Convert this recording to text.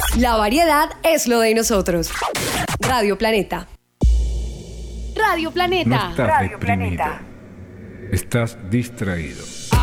La variedad es lo de nosotros. Radio Planeta. Radio Planeta. No estás deprimido. Estás distraído.